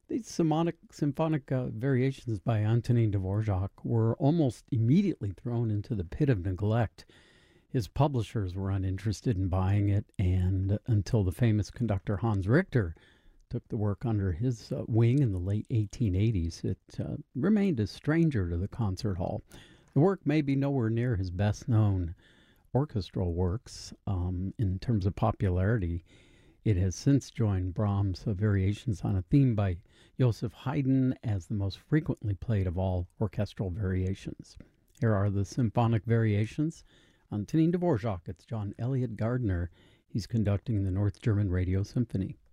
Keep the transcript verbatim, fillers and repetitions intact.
These symphonic, symphonic uh, variations by Antonin Dvorak were almost immediately thrown into the pit of neglect. His publishers were uninterested in buying it, and until the famous conductor Hans Richter took the work under his uh, wing in the late eighteen eighties, it uh, remained a stranger to the concert hall. The work may be nowhere near his best known orchestral works um, in terms of popularity. It has since joined Brahms' uh, variations on a theme by Joseph Haydn as the most frequently played of all orchestral variations. Here are the symphonic variations. Antonin Dvorak, it's John Elliott Gardner. He's conducting the North German Radio Symphony.